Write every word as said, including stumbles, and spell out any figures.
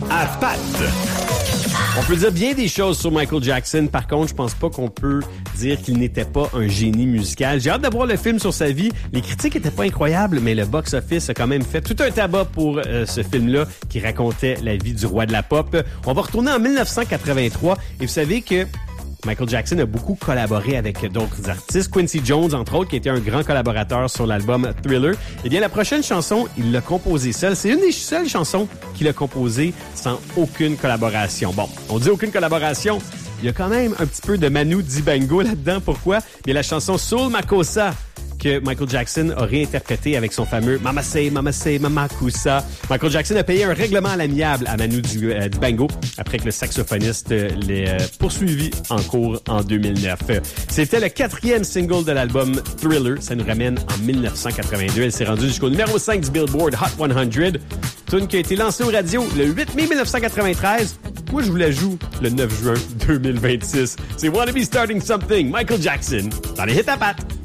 à Pat. On peut dire bien des choses sur Michael Jackson. Par contre, je pense pas qu'on peut dire qu'il n'était pas un génie musical. J'ai hâte de voir le film sur sa vie. Les critiques étaient pas incroyables, mais le box-office a quand même fait tout un tabac pour euh, ce film-là qui racontait la vie du roi de la pop. On va retourner en dix-neuf cent quatre-vingt-trois et vous savez que Michael Jackson a beaucoup collaboré avec d'autres artistes. Quincy Jones, entre autres, qui était un grand collaborateur sur l'album Thriller. Eh bien, la prochaine chanson, il l'a composée seul. C'est une des seules chansons qu'il a composée sans aucune collaboration. Bon, on dit aucune collaboration. Il y a quand même un petit peu de Manu Dibango là-dedans. Pourquoi? Bien, la chanson Soul Makossa que Michael Jackson a réinterprété avec son fameux Mama Say, Mama Say, Mama Kusa. Michael Jackson a payé un règlement à l'amiable à Manu Dibango après que le saxophoniste l'ait euh, poursuivi en cours en deux mille neuf. C'était le quatrième single de l'album Thriller. Ça nous ramène en dix-neuf cent quatre-vingt-deux. Elle s'est rendue jusqu'au numéro cinq du Billboard Hot cent. Tune qui a été lancée aux radios le huit mai dix-neuf cent quatre-vingt-treize. Moi, je vous la joue le neuf juin deux mille vingt-six. C'est Wanna Be Starting Something, Michael Jackson, dans les hits à pattes.